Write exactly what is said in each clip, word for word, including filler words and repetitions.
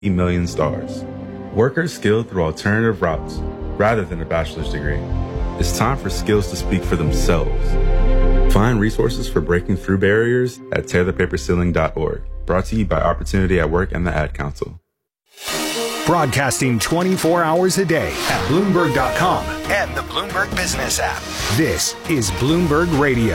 million stars. Workers skilled through alternative routes rather than a bachelor's degree. It's time for skills to speak for themselves. Find resources for breaking through barriers at tear the paper ceiling dot org. Brought to you by Opportunity at Work and the Ad Council. Broadcasting twenty-four hours a day at Bloomberg dot com and the Bloomberg Business app. This is Bloomberg Radio.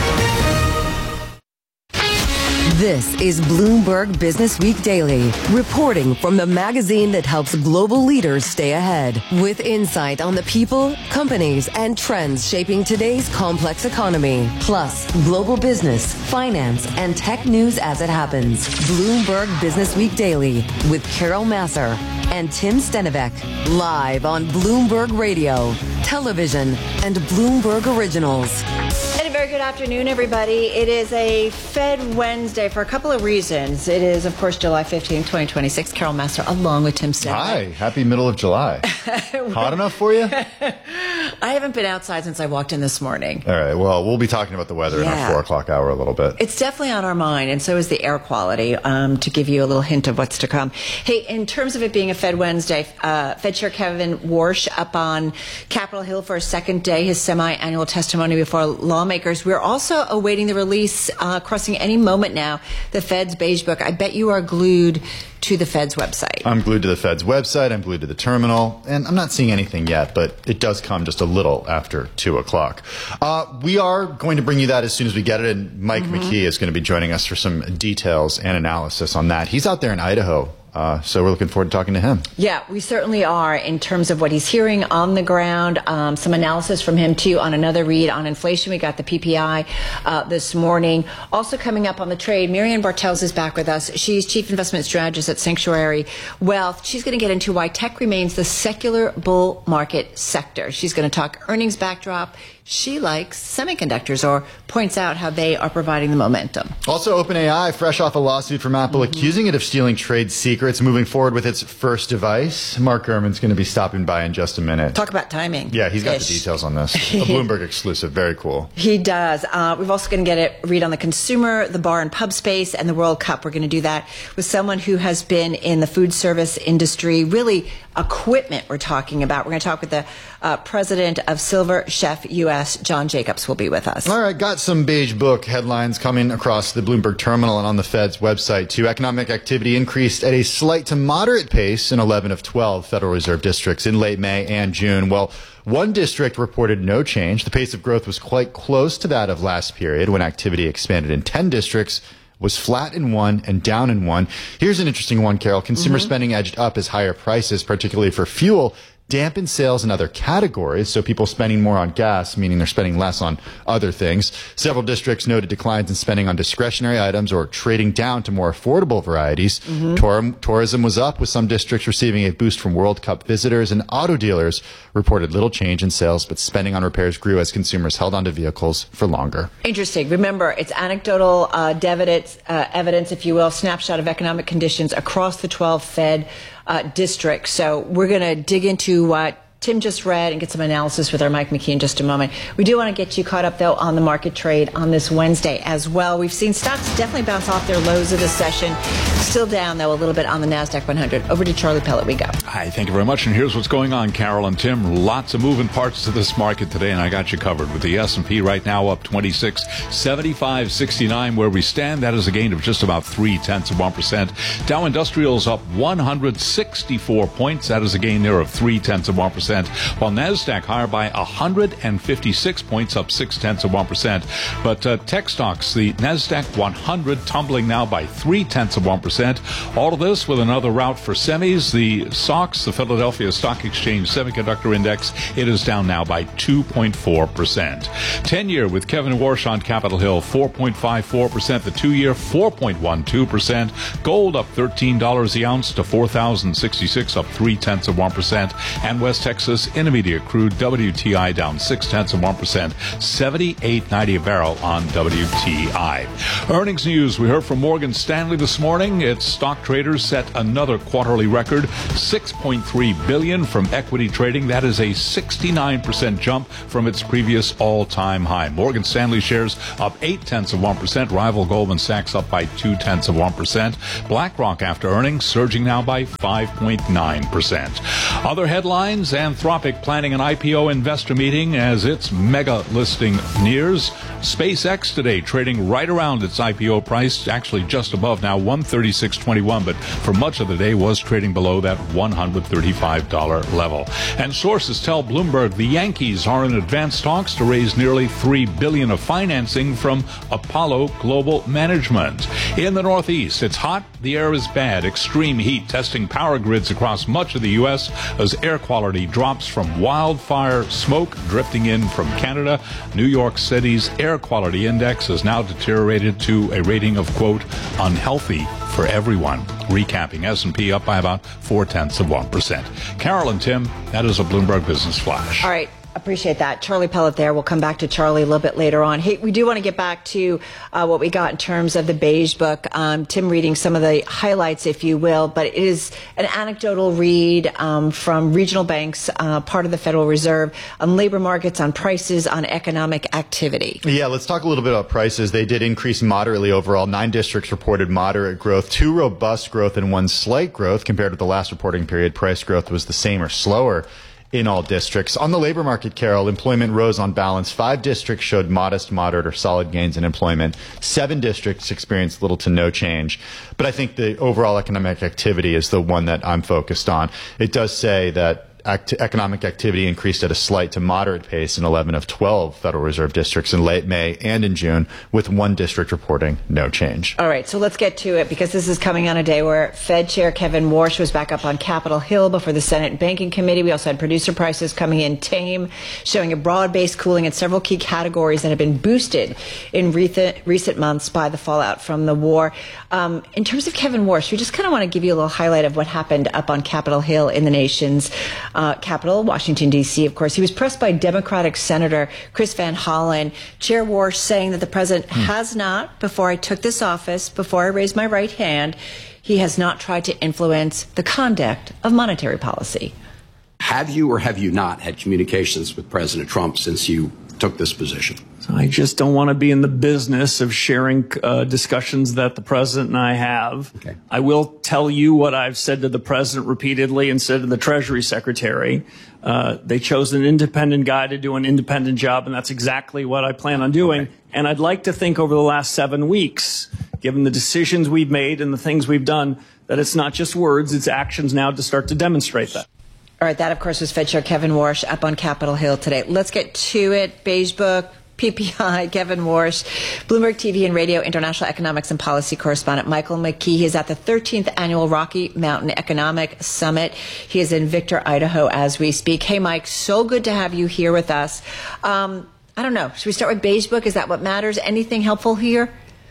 This is Bloomberg Business Week Daily, reporting from the magazine that helps global leaders stay ahead, with insight on the people, companies, and trends shaping today's complex economy, plus global business, finance, and tech news as it happens. Bloomberg Business Week Daily with Carol Massar and Tim Stenivek, live on Bloomberg Radio, television, and Bloomberg Originals. And a very good afternoon, everybody. It is a Fed Wednesday for a couple of reasons. It is, of course, July fifteenth, twenty twenty-six. Carol Massar, along with Tim Stenivek. Hi, happy middle of July. Hot enough for you? I haven't been outside since I walked in this morning. All right, well, we'll be talking about the weather yeah. in our four o'clock hour a little bit. It's definitely on our mind, and so is the air quality, um, to give you a little hint of what's to come. Hey, in terms of it being a Fed Wednesday, uh, Fed Chair Kevin Warsh up on Capitol Hill for a second day, his semi-annual testimony before lawmakers. We're also awaiting the release, uh, crossing any moment now, the Fed's Beige Book. I bet you are glued to the Fed's website. I'm glued to the Fed's website. I'm glued to the terminal. And I'm not seeing anything yet, but it does come just a little after two o'clock. Uh, we are going to bring you that as soon as we get it. And Mike mm-hmm. McKee is going to be joining us for some details and analysis on that. He's out there in Idaho. Uh, so we're looking forward to talking to him. Yeah, we certainly are, in terms of what he's hearing on the ground. Um, some analysis from him, too, on another read on inflation. We got the P P I uh, this morning. Also coming up on the trade, Marianne Bartels is back with us. She's Chief Investment Strategist at Sanctuary Wealth. She's going to get into why tech remains the secular bull market sector. She's going to talk earnings backdrop. She likes semiconductors, or points out how they are providing the momentum. Also, OpenAI, fresh off a lawsuit from Apple, mm-hmm. accusing it of stealing trade secrets, moving forward with its first device. Mark Gurman's going to be stopping by in just a minute. Talk about timing. Yeah, he's got Ish. the details on this. A Bloomberg exclusive. Very cool. He does. Uh, we've also going to get a read on the consumer, the bar and pub space, and the World Cup. We're going to do that with someone who has been in the food service industry, really equipment we're talking about. We're going to talk with the uh, president of Silver Chef U S, John Jacobs, will be with us. All right, got some Beige Book headlines coming across the Bloomberg terminal and on the Fed's website, too. Economic activity increased at a slight to moderate pace in eleven of twelve Federal Reserve districts in late May and June. Well, one district reported no change. The pace of growth was quite close to that of last period, when activity expanded in ten districts, was flat in one and down in one. Here's an interesting one, Carol. Consumer mm-hmm. spending edged up as higher prices, particularly for fuel, dampen sales in other categories, so people spending more on gas, meaning they're spending less on other things. Several districts noted declines in spending on discretionary items or trading down to more affordable varieties. Mm-hmm. Tour- tourism was up, with some districts receiving a boost from World Cup visitors, and auto dealers reported little change in sales, but spending on repairs grew as consumers held onto vehicles for longer. Interesting. Remember, it's anecdotal uh, evidence, uh, evidence, if you will, snapshot of economic conditions across the twelve Fed Uh, district. So we're going to dig into what Tim just read and get some analysis with our Mike McKee in just a moment. We do want to get you caught up, though, on the market trade on this Wednesday as well. We've seen stocks definitely bounce off their lows of the session. Still down, though, a little bit on the NASDAQ one hundred. Over to Charlie Pellet we go. Hi, thank you very much. And here's what's going on, Carol and Tim. Lots of moving parts to this market today, and I got you covered with the S and P right now up twenty-six, seventy-five sixty-nine where we stand. That is a gain of just about three-tenths of one percent. Dow Industrials up one hundred sixty-four points. That is a gain there of three-tenths of one percent. While NASDAQ higher by one hundred fifty-six points, up six-tenths of one percent. But uh, tech stocks, the NASDAQ one hundred tumbling now by three-tenths of one percent. All of this with another rout for semis. The S O X, the Philadelphia Stock Exchange Semiconductor Index, it is down now by two point four percent. ten-year with Kevin Warsh on Capitol Hill, four point five four percent. The two-year, four point one two percent. Gold up thirteen dollars the ounce to four thousand sixty-six, up three-tenths of one percent. And West Texas Texas Intermediate crude W T I down six tenths of one percent, seventy-eight ninety a barrel on W T I. Earnings news. We heard from Morgan Stanley this morning. Its stock traders set another quarterly record, six point three billion dollars from equity trading. That is a sixty-nine percent jump from its previous all-time high. Morgan Stanley shares up eight tenths of one percent. Rival Goldman Sachs up by two tenths of one percent. BlackRock after earnings surging now by five point nine percent. Other headlines: Anthropic planning an I P O investor meeting as its mega listing nears. SpaceX today trading right around its I P O price, actually just above now, one thirty-six twenty-one, but for much of the day was trading below that one hundred thirty-five dollars level. And sources tell Bloomberg the Yankees are in advanced talks to raise nearly three billion dollars of financing from Apollo Global Management. In the Northeast, it's hot, the air is bad. Extreme heat testing power grids across much of the U S as air quality drops from wildfire smoke drifting in from Canada. New York City's air quality index has now deteriorated to a rating of, quote, unhealthy for everyone. Recapping, S and P up by about four tenths of one percent. Carol and Tim, that is a Bloomberg Business Flash. All right. Appreciate that. Charlie Pellet there. We'll come back to Charlie a little bit later on. Hey, we do want to get back to uh, what we got in terms of the Beige Book. Um, Tim reading some of the highlights, if you will, but it is an anecdotal read um, from regional banks, uh, part of the Federal Reserve, on labor markets, on prices, on economic activity. Yeah, let's talk a little bit about prices. They did increase moderately overall. Nine districts reported moderate growth, two robust growth, and one slight growth. Compared with the last reporting period, price growth was the same or slower in all districts. On the labor market, Carol, employment rose on balance. Five districts showed modest, moderate, or solid gains in employment. Seven districts experienced little to no change. But I think the overall economic activity is the one that I'm focused on. It does say that Act- economic activity increased at a slight to moderate pace in eleven of twelve Federal Reserve districts in late May and in June, with one district reporting no change. All right, so let's get to it, because this is coming on a day where Fed Chair Kevin Warsh was back up on Capitol Hill before the Senate Banking Committee. We also had producer prices coming in tame, showing a broad-based cooling in several key categories that have been boosted in recent, recent months by the fallout from the war. Um, in terms of Kevin Warsh, we just kind of want to give you a little highlight of what happened up on Capitol Hill in the nation's Uh, capital, Washington, D C, of course. He was pressed by Democratic Senator Chris Van Hollen. Chair Warsh saying that the president hmm. has not, before I took this office, before I raised my right hand, he has not tried to influence the conduct of monetary policy. Have you or have you not had communications with President Trump since you took this position? I just don't want to be in the business of sharing uh, discussions that the president and I have. Okay. I will tell you what I've said to the president repeatedly and said to the Treasury Secretary. Uh, they chose an independent guy to do an independent job, and that's exactly what I plan on doing. Okay. And I'd like to think over the last seven weeks, given the decisions we've made and the things we've done, that it's not just words, it's actions now to start to demonstrate that. All right, that, of course, was Fed Chair Kevin Warsh up on Capitol Hill today. Let's get to it. Beige Book, P P I, Kevin Warsh, Bloomberg T V and Radio International Economics and Policy Correspondent Michael McKee. He is at the thirteenth Annual Rocky Mountain Economic Summit. He is in Victor, Idaho, as we speak. Hey, Mike, so good to have you here with us. Um, I don't know. Should we start with Beige Book? Is that what matters? Anything helpful here?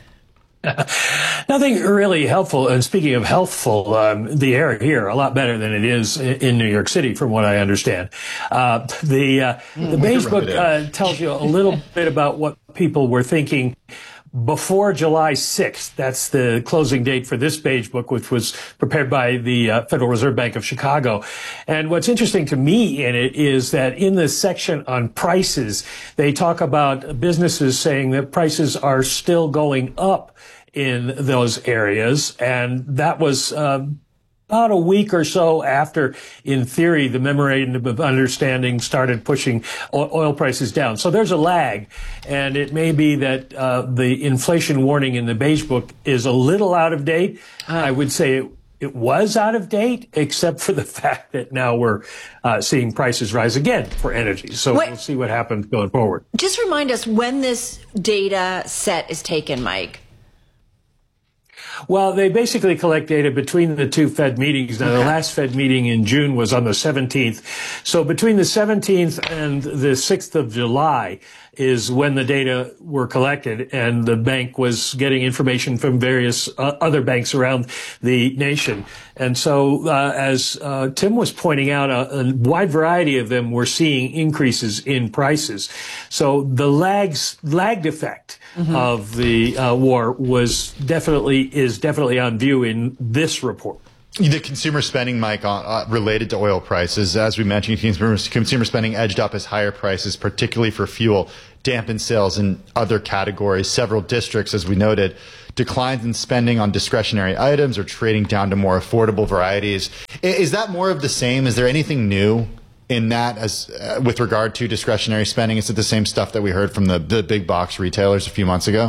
Nothing really helpful. And speaking of healthful, um, the air here a lot better than it is in New York City, from what I understand. Uh, the uh, mm, the Beige Book uh, tells you a little bit about what people were thinking before July sixth. That's the closing date for this Beige Book, which was prepared by the uh, Federal Reserve Bank of Chicago. And what's interesting to me in it is that in the section on prices, they talk about businesses saying that prices are still going up in those areas. And that was um, about a week or so after, in theory, the memorandum of understanding started pushing oil prices down. So there's a lag, and it may be that uh, the inflation warning in the Beige Book is a little out of date. Uh, I would say it, it was out of date, except for the fact that now we're uh, seeing prices rise again for energy. So what, we'll see what happens going forward. Just remind us when this data set is taken, Mike. Well, they basically collect data between the two Fed meetings. Now, okay. The last Fed meeting in June was on the seventeenth. So between the seventeenth and the sixth of July is when the data were collected, and the bank was getting information from various uh, other banks around the nation. And so, uh, as uh, Tim was pointing out, a, a wide variety of them were seeing increases in prices. So the lags, lagged effect mm-hmm. of the uh, war was definitely, is definitely on view in this report. The consumer spending, Mike, uh, related to oil prices, as we mentioned, consumer, consumer spending edged up as higher prices, particularly for fuel, dampened sales in other categories. Several districts, as we noted, declines in spending on discretionary items or trading down to more affordable varieties. Is that more of the same? Is there anything new in that as uh, with regard to discretionary spending? Is it the same stuff that we heard from the, the big box retailers a few months ago?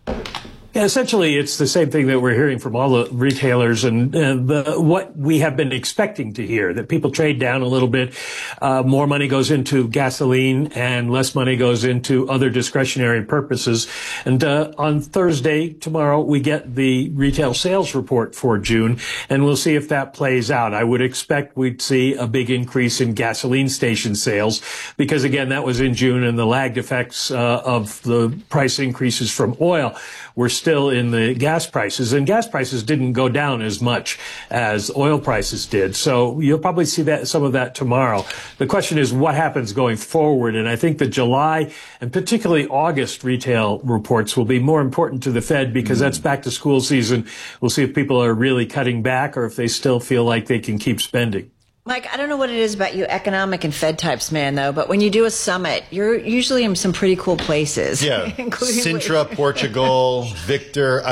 Yeah, essentially, it's the same thing that we're hearing from all the retailers, and uh, the, what we have been expecting to hear, that people trade down a little bit. Uh, more money goes into gasoline and less money goes into other discretionary purposes. And uh, on Thursday, tomorrow, we get the retail sales report for June, and we'll see if that plays out. I would expect we'd see a big increase in gasoline station sales because, again, that was in June, and the lagged effects uh, of the price increases from oil were still in the gas prices, and gas prices didn't go down as much as oil prices did. So you'll probably see that some of that tomorrow. The question is what happens going forward, and I think the July and particularly August retail reports will be more important to the Fed because mm-hmm. that's back to school season. We'll see if people are really cutting back or if they still feel like they can keep spending. Mike, I don't know what it is about you economic and Fed types, man, though, but when you do a summit, you're usually in some pretty cool places. Yeah. Sintra, Portugal, Victor,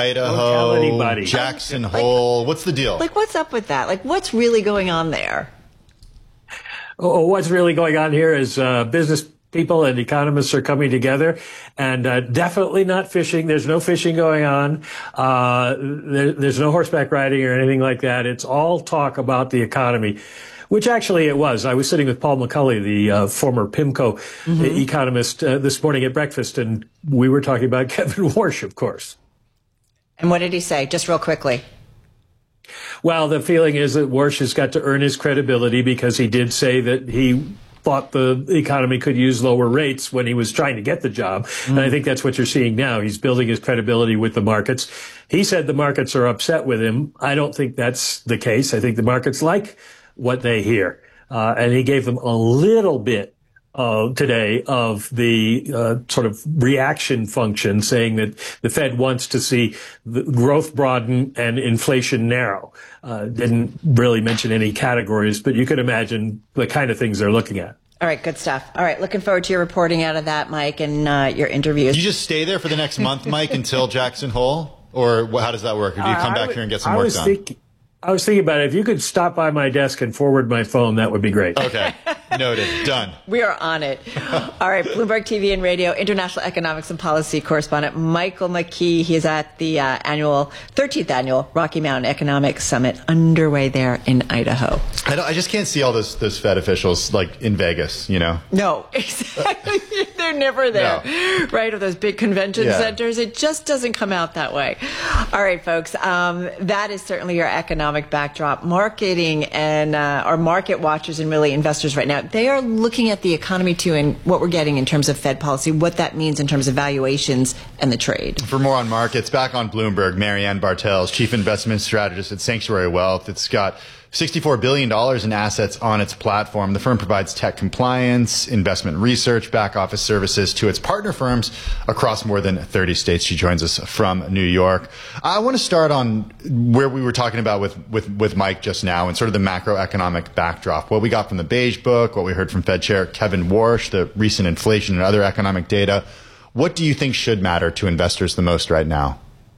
Idaho, Jackson like, Hole. Like, what's the deal? Like, what's up with that? Like, what's really going on there? Oh, what's really going on here is uh, business people and economists are coming together, and uh, definitely not fishing. There's no fishing going on. Uh, there, there's no horseback riding or anything like that. It's all talk about the economy, which actually it was. I was sitting with Paul McCulley, the uh, former PIMCO mm-hmm. economist, uh, this morning at breakfast, and we were talking about Kevin Warsh, of course. And what did he say? Just real quickly. Well, the feeling is that Warsh has got to earn his credibility because he did say that he thought the economy could use lower rates when he was trying to get the job. Mm. And I think that's what you're seeing now. He's building his credibility with the markets. He said the markets are upset with him. I don't think that's the case. I think the markets like what they hear. Uh, and he gave them a little bit uh, today of the uh, sort of reaction function, saying that the Fed wants to see the growth broaden and inflation narrow. Uh, didn't really mention any categories, but you can imagine the kind of things they're looking at. All right, good stuff. All right, looking forward to your reporting out of that, Mike, and uh, your interviews. You just stay there for the next month, Mike, until Jackson Hole? Or how does that work? Or do you come uh, back w- here and get some I work was done? Think- I was thinking about it. If you could stop by my desk and forward my phone, that would be great. Okay. Noted. Done. We are on it. All right. Bloomberg T V and radio, international economics and policy correspondent Michael McKee. He is at the uh, annual, thirteenth annual Rocky Mountain Economic Summit underway there in Idaho. I, don't, I just can't see all those those Fed officials like in Vegas, you know? No, exactly. They're never there, no. Right? Or those big convention yeah. centers. It just doesn't come out that way. All right, folks. Um, that is certainly your economic backdrop. Marketing and uh, our market watchers and really investors right now, they are looking at the economy too and what we're getting in terms of Fed policy, what that means in terms of valuations and the trade. For more on markets, back on Bloomberg, Marianne Bartels, Chief Investment Strategist at Sanctuary Wealth. It's got sixty-four billion dollars in assets on its platform. The firm provides tech compliance, investment research, back office services to its partner firms across more than thirty states. She joins us from New York. I want to start on where we were talking about with, with, with Mike just now and sort of the macroeconomic backdrop. What we got from the Beige Book, what we heard from Fed Chair Kevin Warsh, the recent inflation and other economic data. What do you think should matter to investors the most right now?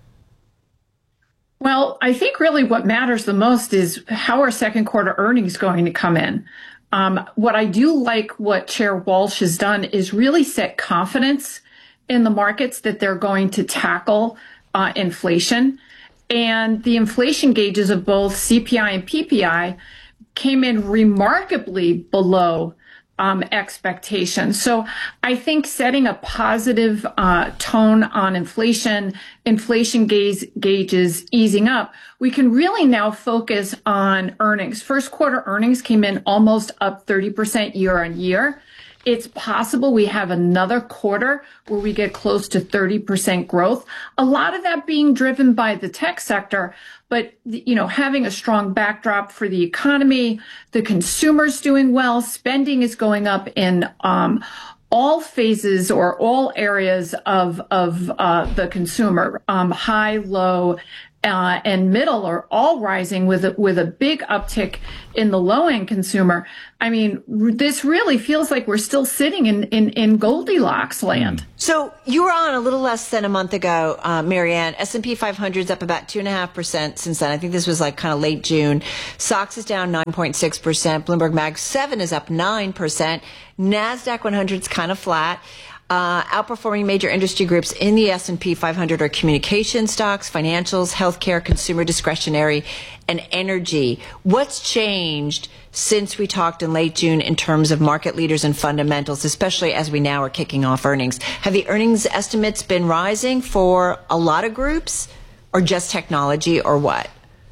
Well, I think really what matters the most is how are second quarter earnings going to come in. Um, what I do like what Chair Walsh has done is really set confidence in the markets that they're going to tackle uh, inflation. And the inflation gauges of both C P I and P P I came in remarkably below um, expectations. So I think setting a positive uh, tone on inflation, inflation gauge, gauges easing up, we can really now focus on earnings. First quarter earnings came in almost up thirty percent year on year. It's possible we have another quarter where we get close to thirty percent growth. A lot of that being driven by the tech sector, but, you know, having a strong backdrop for the economy, the consumer's doing well, spending is going up in um, all phases or all areas of of uh, the consumer, um, high, low, Uh, and middle are all rising with a, with a big uptick in the low end consumer. I mean, r- this really feels like we're still sitting in, in, in Goldilocks land. So you were on a little less than a month ago, uh, Marianne. S and P five hundred is up about two and a half percent since then. I think this was like kind of late June. S O X is down nine point six percent. Bloomberg Mag seven is up nine percent. NASDAQ one hundred is kind of flat. Uh, outperforming major industry groups in the S and P five hundred are communication stocks, financials, healthcare, consumer discretionary, and energy. What's changed since we talked in late June in terms of market leaders and fundamentals, especially as we now are kicking off earnings? Have the earnings estimates been rising for a lot of groups, or just technology, or what?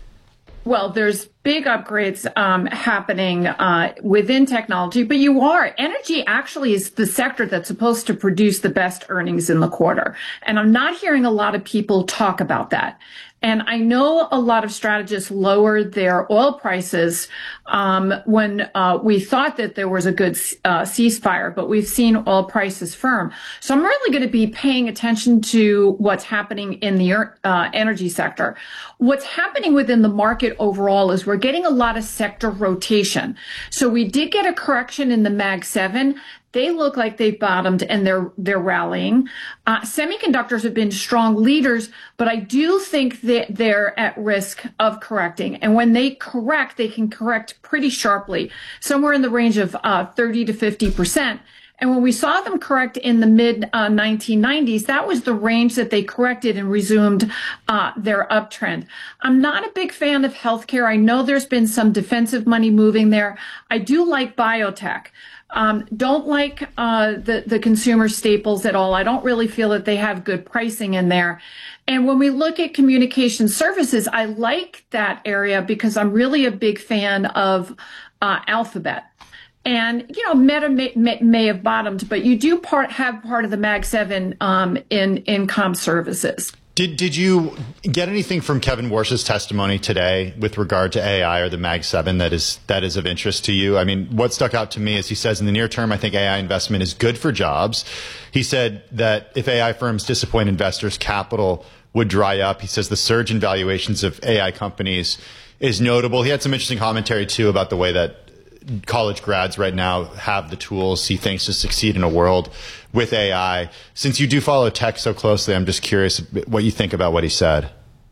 Well, there's big upgrades um, happening uh, within technology, but you are. Energy actually is the sector that's supposed to produce the best earnings in the quarter. And I'm not hearing a lot of people talk about that. And I know a lot of strategists lowered their oil prices um, when uh, we thought that there was a good uh, ceasefire, but we've seen oil prices firm. So I'm really going to be paying attention to what's happening in the uh, energy sector. What's happening within the market overall is we're getting a lot of sector rotation. So we did get a correction in the Mag seven. They look like they've bottomed and they're they're rallying. Uh, semiconductors have been strong leaders, but I do think that they're at risk of correcting. And when they correct, they can correct pretty sharply, somewhere in the range of uh, thirty to fifty percent. And when we saw them correct in the mid uh, nineteen nineties, that was the range that they corrected and resumed uh, their uptrend. I'm not a big fan of healthcare. I know there's been some defensive money moving there. I do like biotech. Um, don't like uh, the, the consumer staples at all. I don't really feel that they have good pricing in there. And when we look at communication services, I like that area because I'm really a big fan of uh, Alphabet. And, you know, Meta may, may, may have bottomed, but you do part have part of the Mag seven um, in, in comm services. Did did you get anything from Kevin Warsh's testimony today with regard to A I or the Mag seven that is that is of interest to you? I mean, what stuck out to me is he says in the near term, I think A I investment is good for jobs. He said that if A I firms disappoint investors, capital would dry up. He says the surge in valuations of A I companies is notable. He had some interesting commentary, too, about the way that college grads right now have the tools, he thinks, to succeed in a world with A I. Since you do follow tech so closely, I'm just curious what you think about what he said.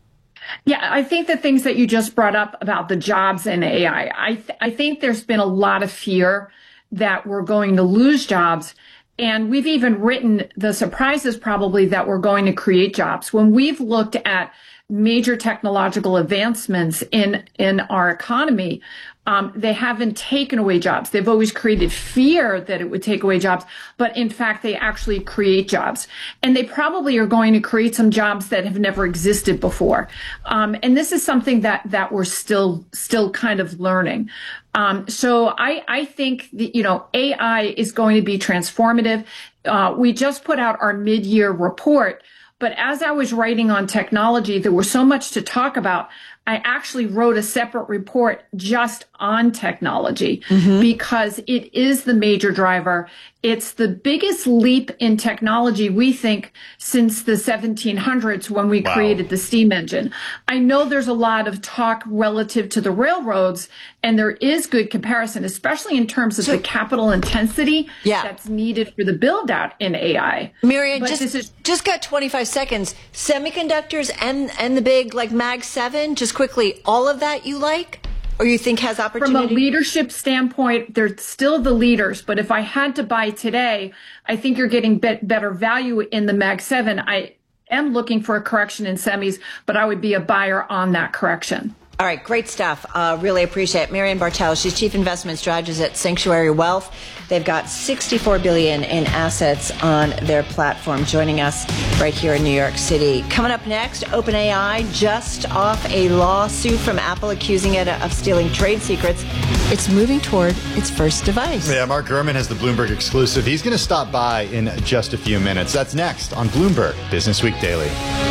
Yeah, I think the things that you just brought up about the jobs in A I, I, th- I think there's been a lot of fear that we're going to lose jobs. And we've even written the surprises probably that we're going to create jobs. When we've looked at major technological advancements in, in our economy, Um, they haven't taken away jobs. They've always created fear that it would take away jobs, but in fact, they actually create jobs. And they probably are going to create some jobs that have never existed before. Um, and this is something that, that we're still, still kind of learning. Um, so I, I think that, you know, A I is going to be transformative. Uh, we just put out our mid-year report, but as I was writing on technology, there was so much to talk about. I actually wrote a separate report just on technology mm-hmm. because it is the major driver. It's the biggest leap in technology, we think, since the seventeen hundreds when we wow. created the steam engine. I know there's a lot of talk relative to the railroads, and there is good comparison, especially in terms of so, the capital intensity yeah. that's needed for the build out in A I. Marianne, just, is, just got twenty-five seconds. Semiconductors and, and the big like Mag seven, just quickly, all of that you like? Or you think has opportunity? From a leadership standpoint, they're still the leaders. But if I had to buy today, I think you're getting be- better value in the Mag seven. I am looking for a correction in semis, but I would be a buyer on that correction. All right, great stuff. Uh, really appreciate it. Marianne Bartel, she's Chief Investment Strategist at Sanctuary Wealth. They've got sixty-four billion dollars in assets on their platform, joining us right here in New York City. Coming up next, OpenAI just off a lawsuit from Apple accusing it of stealing trade secrets. It's moving toward its first device. Yeah, Mark Gurman has the Bloomberg exclusive. He's going to stop by in just a few minutes. That's next on Bloomberg Business Week Daily.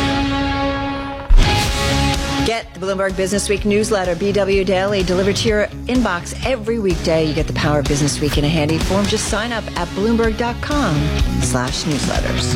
Get the Bloomberg Business Week newsletter, B W Daily, delivered to your inbox every weekday. You get the power of Business Week in a handy form. Just sign up at Bloomberg.com slash newsletters.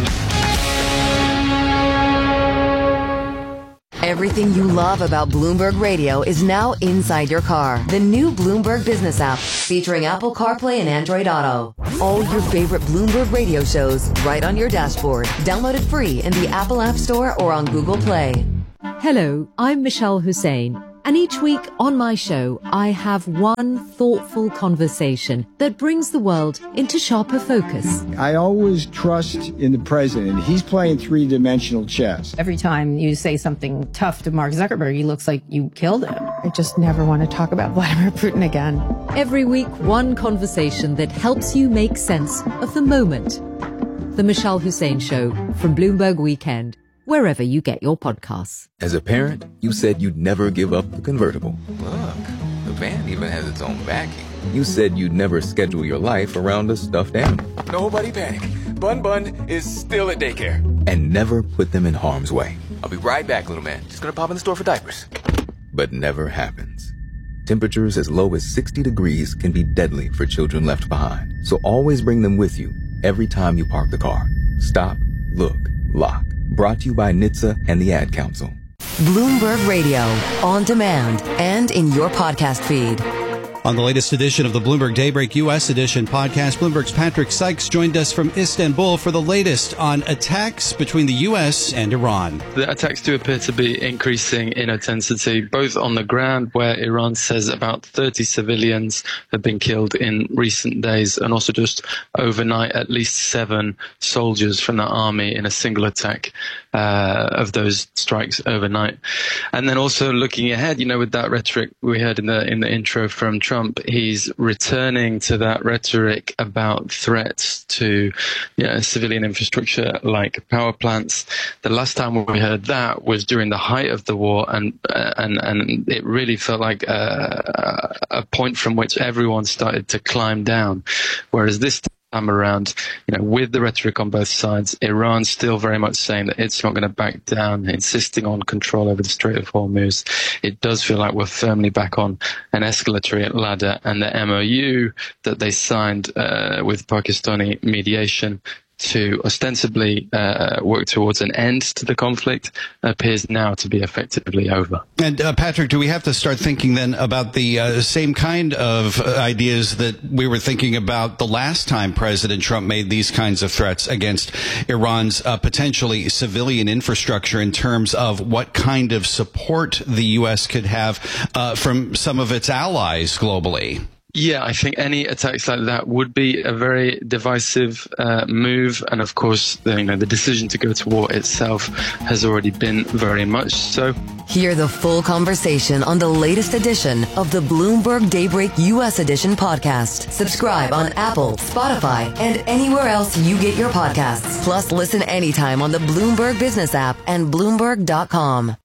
Everything you love about Bloomberg Radio is now inside your car. The new Bloomberg Business app, featuring Apple CarPlay and Android Auto. All your favorite Bloomberg Radio shows right on your dashboard. Download it free in the Apple App Store or on Google Play. Hello, I'm Michelle Hussein, and each week on my show, I have one thoughtful conversation that brings the world into sharper focus. I always trust in the president. He's playing three-dimensional chess. Every time you say something tough to Mark Zuckerberg, he looks like you killed him. I just never want to talk about Vladimir Putin again. Every week, one conversation that helps you make sense of the moment. The Michelle Hussein Show from Bloomberg Weekend, wherever you get your podcasts. As a parent, you said you'd never give up the convertible. Look, the van even has its own backing. You said you'd never schedule your life around a stuffed animal. Nobody panic. Bun Bun is still at daycare. And never put them in harm's way. I'll be right back, little man. Just gonna pop in the store for diapers. But never happens. Temperatures as low as sixty degrees can be deadly for children left behind. So always bring them with you every time you park the car. Stop, look, lock. Brought to you by N H T S A and the Ad Council. Bloomberg Radio, on demand and in your podcast feed. On the latest edition of the Bloomberg Daybreak U S Edition podcast, Bloomberg's Patrick Sykes joined us from Istanbul for the latest on attacks between the U S and Iran. The attacks do appear to be increasing in intensity, both on the ground, where Iran says about thirty civilians have been killed in recent days, and also just overnight, at least seven soldiers from the army in a single attack uh, of those strikes overnight. And then also looking ahead, you know, with that rhetoric we heard in the in the intro from Trump, Trump, he's returning to that rhetoric about threats to you know, civilian infrastructure like power plants. The last time we heard that was during the height of the war, and uh, and and it really felt like a, a point from which everyone started to climb down. Whereas this time around, you know, with the rhetoric on both sides, Iran's still very much saying that it's not going to back down, insisting on control over the Strait of Hormuz. It does feel like we're firmly back on an escalatory ladder, and the M O U that they signed uh, with Pakistani mediation to ostensibly uh, work towards an end to the conflict appears now to be effectively over. And uh, Patrick, do we have to start thinking then about the uh, same kind of uh, ideas that we were thinking about the last time President Trump made these kinds of threats against Iran's uh, potentially civilian infrastructure, in terms of what kind of support the U S could have uh, from some of its allies globally? Yeah, I think any attacks like that would be a very divisive uh, move. And of course, the, you know, the decision to go to war itself has already been very much so. Hear the full conversation on the latest edition of the Bloomberg Daybreak U S Edition podcast. Subscribe on Apple, Spotify, and anywhere else you get your podcasts. Plus, listen anytime on the Bloomberg Business app and Bloomberg dot com.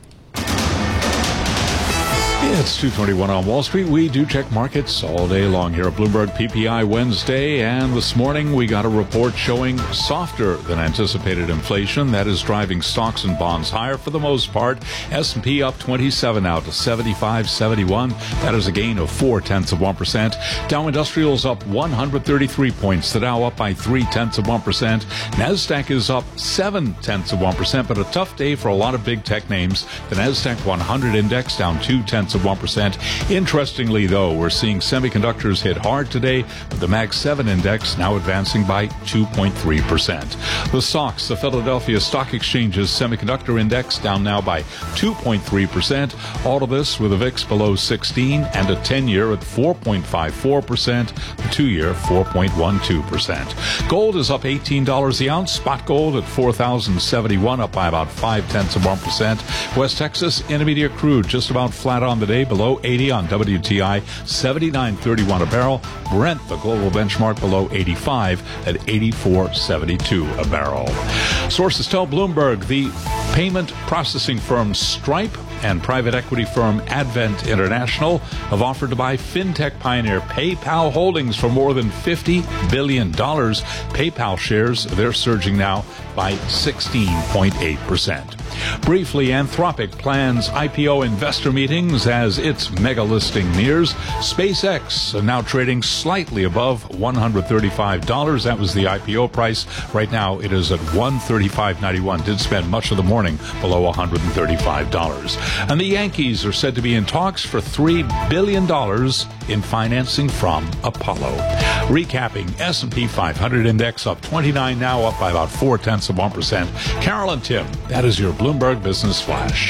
It's two twenty-one on Wall Street. We do check markets all day long here at Bloomberg. P P I Wednesday, and this morning we got a report showing softer than anticipated inflation. That is driving stocks and bonds higher for the most part. S and P up twenty-seven now to seventy-five seventy-one. That is a gain of four tenths of one percent. Dow Industrials up one hundred thirty-three points. The Dow up by three tenths of one percent. Nasdaq is up seven tenths of one percent, but a tough day for a lot of big tech names. The Nasdaq one hundred index down two tenths of one percent. Interestingly, though, we're seeing semiconductors hit hard today, with the Mag seven index now advancing by two point three percent. The S O X, the Philadelphia Stock Exchange's semiconductor index, down now by two point three percent. All of this with a V I X below sixteen and a ten-year at four point five four percent, the two-year four point one two percent. Gold is up eighteen dollars the ounce. Spot gold at four thousand seventy-one, up by about five tenths of one percent. West Texas Intermediate crude just about flat on the day, below eighty on W T I, seventy-nine thirty-one a barrel. Brent, the global benchmark, below eighty-five at eighty-four seventy-two a barrel. Sources tell Bloomberg the payment processing firm Stripe and private equity firm Advent International have offered to buy fintech pioneer PayPal Holdings for more than fifty billion dollars. PayPal shares, they're surging now by sixteen point eight percent. Briefly, Anthropic plans I P O investor meetings as its mega listing nears. SpaceX now trading slightly above one hundred thirty-five dollars. That was the I P O price. Right now, it is at one thirty-five ninety-one. Did spend much of the morning below one hundred thirty-five dollars. And the Yankees are said to be in talks for three billion dollars in financing from Apollo. Recapping, S and P five hundred index up twenty-nine now, up by about four tenths of one percent. Carol and Tim, that is your Bloomberg Business Flash.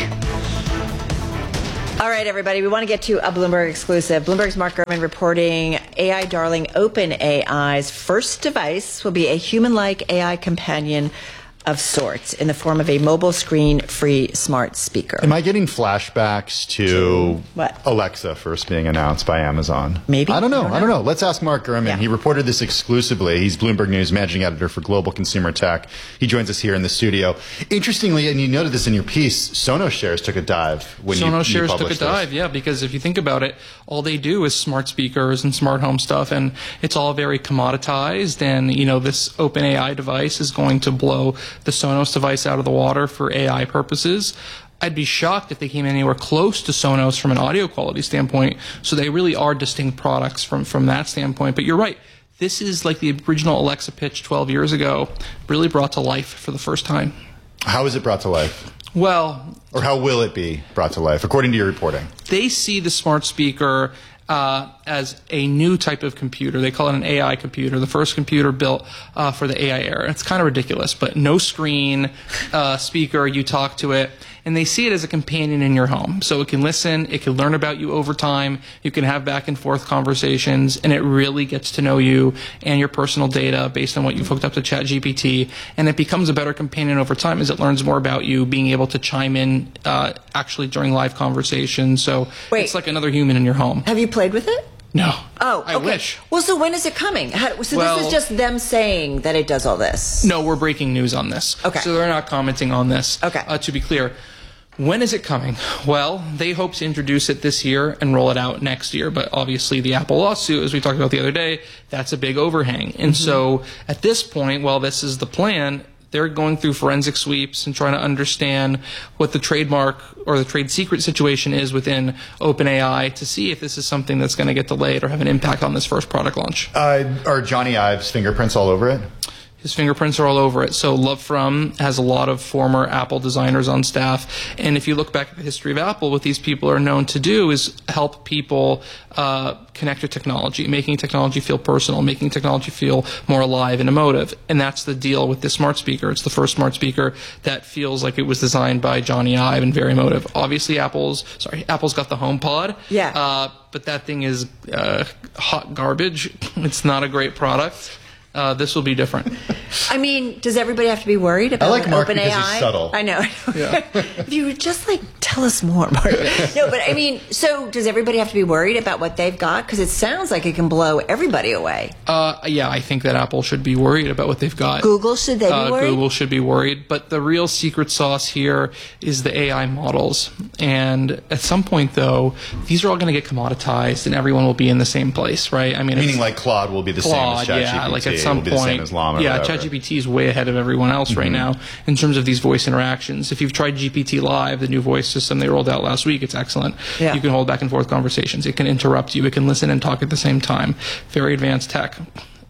All right, everybody, we want to get to a Bloomberg exclusive. Bloomberg's Mark Gurman reporting A I darling OpenAI's first device will be a human-like A I companion of sorts in the form of a mobile screen-free smart speaker. Am I getting flashbacks to what? Alexa first being announced by Amazon? Maybe. I don't know. I don't know. I don't know. Let's ask Mark Gurman. Yeah. He reported this exclusively. He's Bloomberg News managing editor for Global Consumer Tech. He joins us here in the studio. Interestingly, and you noted this in your piece, Sonos shares took a dive when Sonos you, you shares took a published dive, this. yeah, because if you think about it, all they do is smart speakers and smart home stuff, and it's all very commoditized. And you know, this OpenAI device is going to blow the Sonos device out of the water for A I purposes. I'd be shocked if they came anywhere close to Sonos from an audio quality standpoint. So they really are distinct products from, from that standpoint. But you're right. This is like the original Alexa pitch twelve years ago, really brought to life for the first time. How is it brought to life? Well, or how will it be brought to life, according to your reporting? They see the smart speaker Uh, as a new type of computer. They call it an A I computer, the first computer built uh, for the A I era. It's kind of ridiculous, but no screen, uh, speaker, you talk to it, and they see it as a companion in your home. So it can listen, it can learn about you over time, you can have back and forth conversations, and it really gets to know you and your personal data based on what you've hooked up to ChatGPT, and it becomes a better companion over time as it learns more about you, being able to chime in uh, actually during live conversations. So Wait. It's like another human in your home. Have you played with it? No. Oh, okay. I wish. Well, so when is it coming? How, so Well- this is just them saying that it does all this? No, we're breaking news on this. Okay. So they're not commenting on this. Okay. Uh, to be clear, when is it coming? Well, they hope to introduce it this year and roll it out next year. But obviously the Apple lawsuit, as we talked about the other day, that's a big overhang. And Mm-hmm. so at this point, while this is the plan, they're going through forensic sweeps and trying to understand what the trademark or the trade secret situation is within OpenAI to see if this is something that's going to get delayed or have an impact on this first product launch. Uh, are Johnny Ive's fingerprints all over it? His fingerprints are all over it. So Love From has a lot of former Apple designers on staff. And if you look back at the history of Apple, what these people are known to do is help people uh, connect to technology, making technology feel personal, making technology feel more alive and emotive. And that's the deal with this smart speaker. It's the first smart speaker that feels like it was designed by Johnny Ive and very emotive. Obviously, Apple's sorry, Apple's got the HomePod. Yeah. Uh, but that thing is uh, hot garbage. It's not a great product. Uh, this will be different. I mean, does everybody have to be worried about I like Mark OpenAI? because he's subtle. I know. If you would just like tell us more, Mark. No, but I mean, so does everybody have to be worried about what they've got? Because it sounds like it can blow everybody away. Uh, yeah, I think that Apple should be worried about what they've got. Google, should they be uh, worried? Google should be worried. But the real secret sauce here is the A I models. And at some point, though, these are all going to get commoditized and everyone will be in the same place, right? I mean, Meaning it's, like Claude will be the Claude, same as ChatGPT. yeah, like at some will be point, the same as Llama or yeah, whatever. ChatGPT is way ahead of everyone else mm-hmm. right now in terms of these voice interactions. If you've tried G P T Live, the new voice system they rolled out last week, it's excellent. Yeah. You can hold back and forth conversations. It can interrupt you. It can listen and talk at the same time. Very advanced tech.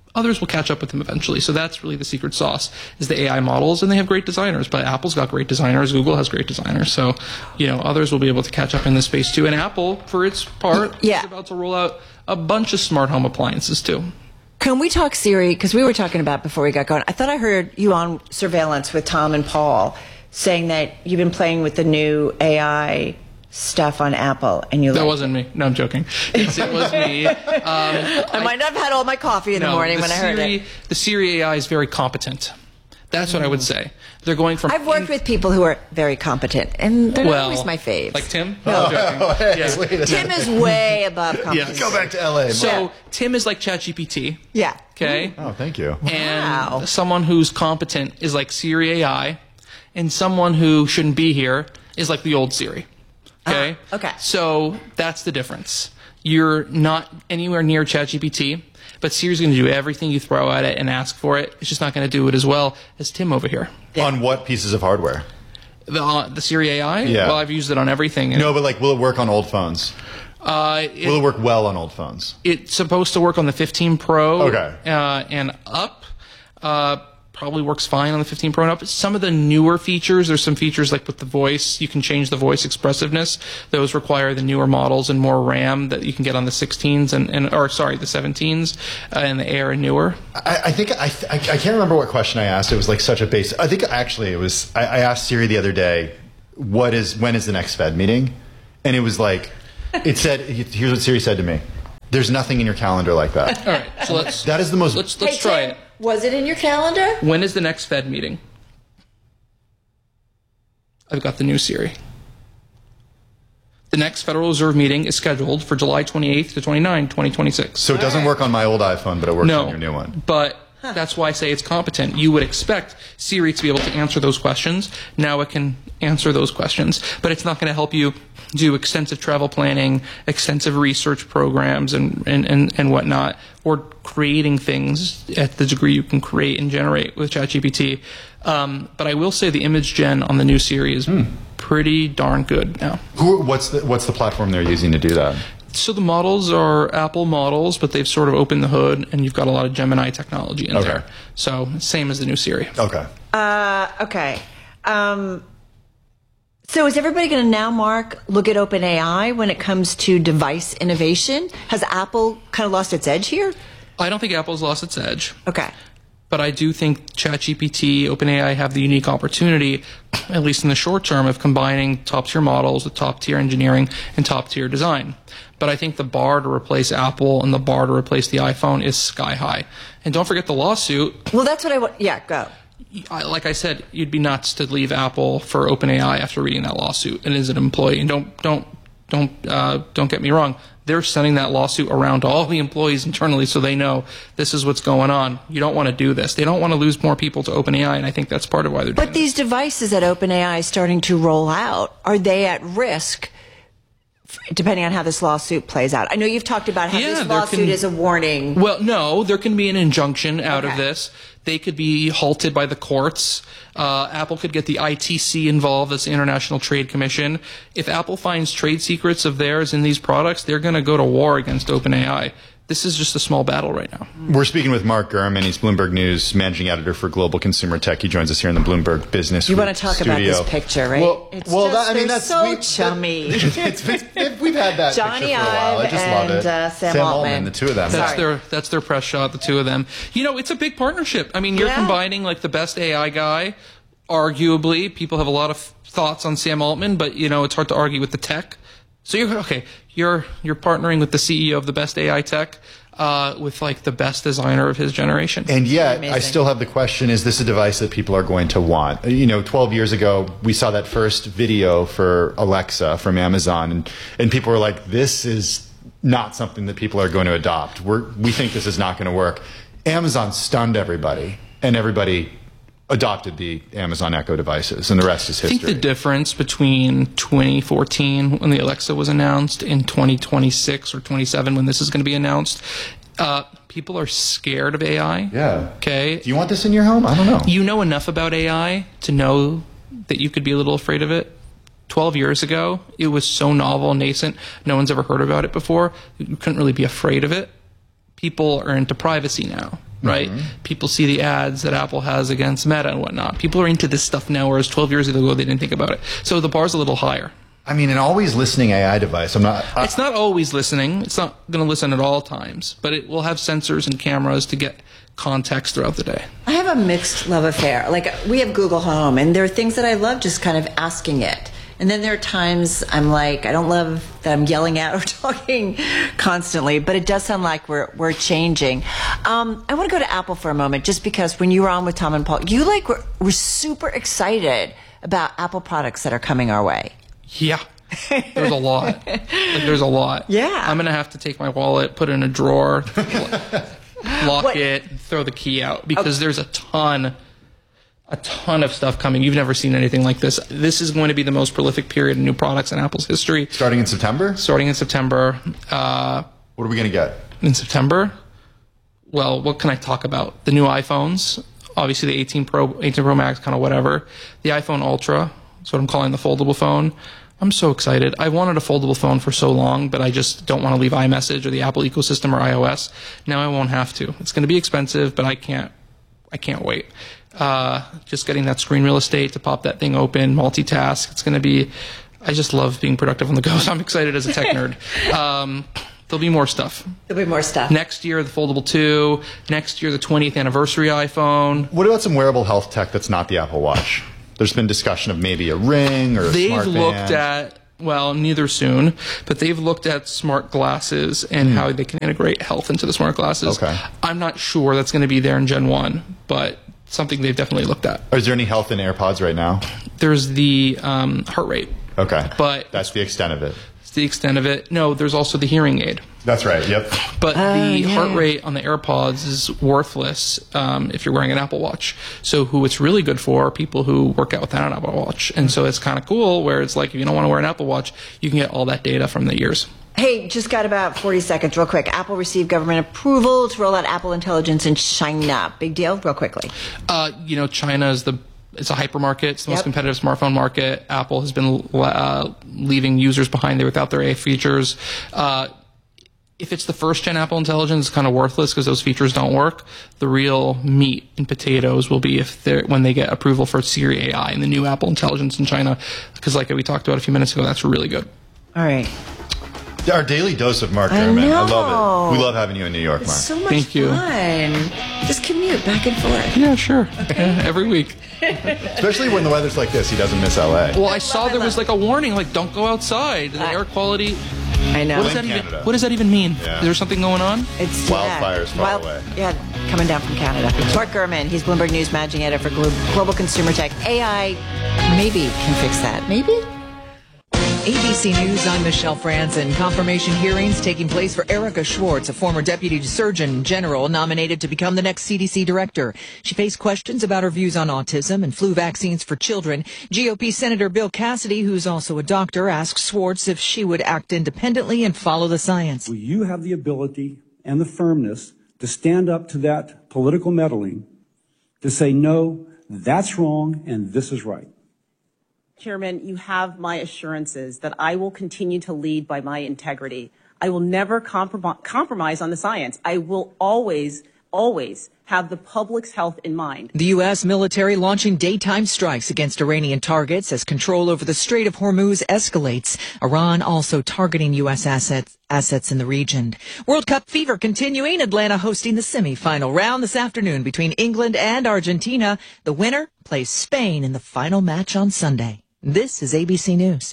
others will catch up with them eventually. So that's really the secret sauce, is the A I models, and they have great designers. But Apple's got great designers, Google has great designers. So, you know, others will be able to catch up in this space too. And Apple, for its part, yeah. is about to roll out a bunch of smart home appliances too. Can we talk Siri? Because we were talking about before we got going. I thought I heard you on Surveillance with Tom and Paul saying that you've been playing with the new A I stuff on Apple, and you that liked wasn't me. No, I'm joking. It's, it was me. Um, I, I might not have had all my coffee in no, the morning the when Siri, I heard it. The Siri A I is very competent. That's what I would say. They're going from. I've worked in, with people who are very competent, and they're well, not always my faves. Like Tim? No, I'm joking. Oh, hey, yeah. wait a Tim is way above competent. Yeah, go back to L A. So Yeah. Tim is like ChatGPT. Yeah. Okay. Oh, thank you. And Wow. someone who's competent is like Siri A I, and someone who shouldn't be here is like the old Siri. Okay. Ah, okay. So that's the difference. You're not anywhere near ChatGPT, but Siri's going to do everything you throw at it and ask for it. It's just not going to do it as well as Tim over here. On what pieces of hardware? The, uh, the Siri A I? Yeah. Well, I've used it on everything. No, but like, will it work on old phones? Uh, it, will it work well on old phones? It's supposed to work on the fifteen Pro Okay. uh, and up. Uh, probably works fine on the fifteen Pro and up. Some of the newer features, there's some features like with the voice, you can change the voice expressiveness. Those require the newer models and more RAM that you can get on the sixteens and, and or sorry, the seventeens uh, and the Air and newer. I, I think I, I I can't remember what question I asked. It was like such a basic. I think actually it was. I, I asked Siri the other day, "What is when is the next Fed meeting?" And it was like, it said. Here's what Siri said to me: "There's nothing in your calendar like that." All right, so let's. That is the most. Let's let's Hey, try Tim, it. Was it in your calendar? When is the next Fed meeting? I've got the new Siri. The next Federal Reserve meeting is scheduled for July twenty-eighth to twenty-ninth, twenty twenty-six. So it doesn't work on my old iPhone, but it works No, on your new one. But that's why I say it's competent. You would expect Siri to be able to answer those questions. Now it can answer those questions, but it's not going to help you do extensive travel planning, extensive research programs, and, and, and, and whatnot, or creating things at the degree you can create and generate with ChatGPT. Um, but I will say the image gen on the new Siri is hmm. pretty darn good now. Who? What's the What's the platform they're using to do that? So the models are Apple models, but they've sort of opened the hood, and you've got a lot of Gemini technology in Okay. there. So same as the new Siri. Okay. Uh, okay. Um, so is everybody going to now, Mark, look at OpenAI when it comes to device innovation? Has Apple kind of lost its edge here? I don't think Apple's lost its edge. Okay. But I do think ChatGPT, OpenAI have the unique opportunity, at least in the short term, of combining top-tier models with top-tier engineering and top-tier design. But I think the bar to replace Apple and the bar to replace the iPhone is sky high. And don't forget the lawsuit. Well, that's what I want. Yeah, go. I, like I said, you'd be nuts to leave Apple for OpenAI after reading that lawsuit and as an employee. And don't don't don't uh, don't get me wrong. They're sending that lawsuit around to all the employees internally so they know this is what's going on. You don't want to do this. They don't want to lose more people to OpenAI, and I think that's part of why they're doing But these this. devices that OpenAI is starting to roll out, are they at risk? Depending on how this lawsuit plays out. I know you've talked about how Yeah, this there lawsuit can- is a warning. Well, no, there can be an injunction out Okay. of this. They could be halted by the courts. Uh, Apple could get the I T C involved, that's the International Trade Commission. If Apple finds trade secrets of theirs in these products, they're going to go to war against OpenAI. This is just a small battle right now. We're speaking with Mark Gurman. He's Bloomberg News managing editor for Global Consumer Tech. He joins us here in the Bloomberg Business You Week want to talk studio. about this picture, right? Well, it's well, just, that, I mean, they're that's so we, chummy. It's, it's, it's, we've had that Johnny picture for a while. I Ive just love and, it. uh, Sam Altman. the two of them. That's Sorry. their that's their press shot, the two of them. You know, it's a big partnership. I mean, you're Yeah. combining like the best A I guy, arguably. People have a lot of thoughts on Sam Altman, but you know, it's hard to argue with the tech. So you're okay. You're you're partnering with the C E O of the best A I tech, uh, with like the best designer of his generation. And yet, I Amazing. still have the question, is this a device that people are going to want? You know, twelve years ago, we saw that first video for Alexa from Amazon, and, and people were like, this is not something that people are going to adopt. We're, we think this is not going to work. Amazon stunned everybody, and everybody adopted the Amazon Echo devices, and the rest is I history. think the difference between twenty fourteen, when the Alexa was announced, and twenty twenty-six or twenty-seven, when this is going to be announced, uh, people are scared of A I. Yeah. Okay. Do you want this in your home? I don't know. You know enough about A I to know that you could be a little afraid of it. twelve years ago, it was so novel and nascent. No one's ever heard about it before. You couldn't really be afraid of it. People are into privacy now. right? Mm-hmm. People see the ads that Apple has against Meta and whatnot. People are into this stuff now, whereas twelve years ago they didn't think about it. So the bar's a little higher. I mean, an always listening A I device. I'm not. I, it's not always listening. It's not going to listen at all times, but it will have sensors and cameras to get context throughout the day. I have a mixed love affair. Like, we have Google Home, and there are things that I love just kind of asking it. And then there are times I'm like, I don't love that I'm yelling at or talking constantly, but it does sound like we're we're changing. Um, I want to go to Apple for a moment, just because when you were on with Tom and Paul, you like were, were super excited about Apple products that are coming our way. Yeah. There's a lot. Like, there's a lot. Yeah. I'm going to have to take my wallet, put it in a drawer, lock what? it, throw the key out, because okay. there's a ton, a ton of stuff coming. You've never seen anything like this. This is going to be the most prolific period of new products in Apple's history. Starting in September? Starting in September. Uh, what are we going to get? In September? Well, what can I talk about? The new iPhones. Obviously, the eighteen Pro, eighteen Pro Max, kind of whatever. The iPhone Ultra. That's what I'm calling the foldable phone. I'm so excited. I wanted a foldable phone for so long, but I just don't want to leave iMessage or the Apple ecosystem or iOS. Now I won't have to. It's going to be expensive, but I can't. I can't wait. Uh, just getting that screen real estate to pop that thing open, multitask. It's going to be. I just love being productive on the go. So I'm excited as a tech nerd. Um, there'll be more stuff. There'll be more stuff. Next year, the Foldable two. Next year, the twentieth anniversary iPhone. What about some wearable health tech that's not the Apple Watch? There's been discussion of maybe a ring or a they've smart looked band. at, well, neither soon, but they've looked at smart glasses and mm. how they can integrate health into the smart glasses. Okay. I'm not sure that's going to be there in Gen one, but something they've definitely looked at. Is there any health in AirPods right now? There's the um, heart rate. Okay. But that's the extent of it. It's the extent of it. No, there's also the hearing aid. That's right, yep. But uh, the yeah. heart rate on the AirPods is worthless um, if you're wearing an Apple Watch. So who it's really good for are people who work out without an Apple Watch. And so it's kind of cool where it's like, if you don't want to wear an Apple Watch, you can get all that data from the ears. Hey, just got about forty seconds, real quick. Apple received government approval to roll out Apple Intelligence in China. Big deal? Real quickly. Uh, you know, China is the It's a hypermarket. It's the yep. most competitive smartphone market. Apple has been uh, leaving users behind there without their A I features. Uh, if it's the first gen Apple Intelligence, it's kind of worthless because those features don't work. The real meat and potatoes will be if they're when they get approval for Siri A I and the new Apple Intelligence in China, because like we talked about a few minutes ago, that's really good. All right. Our daily dose of Mark I Gurman. know. I love it. We love having you in New York, It's Mark. so much Thank you. fun. Just commute back and forth. Yeah, sure. Okay. Every week. Especially when the weather's like this, he doesn't miss L A. Well, I saw there was like a warning, like don't go outside. The air quality. I know. What does that even? What does that even mean? Yeah. Is there something going on? It's wildfires yeah, far away. Yeah, coming down from Canada. Mark Gurman, he's Bloomberg News managing editor for Glo- Global Consumer Tech. A I maybe can fix that. Maybe. A B C News, I'm Michelle Franzen. Confirmation hearings taking place for Erica Schwartz, a former Deputy Surgeon General nominated to become the next C D C director. She faced questions about her views on autism and flu vaccines for children. G O P Senator Bill Cassidy, who's also a doctor, asked Schwartz if she would act independently and follow the science. Will you have the ability and the firmness to stand up to that political meddling, to say, no, that's wrong and this is right? Chairman, you have my assurances that I will continue to lead by my integrity. I will never comprom- compromise on the science. I will always, always have the public's health in mind. The U S military launching daytime strikes against Iranian targets as control over the Strait of Hormuz escalates. Iran also targeting U S assets assets in the region. World Cup fever continuing. Atlanta hosting the semifinal round this afternoon between England and Argentina. The winner plays Spain in the final match on Sunday. This is A B C News.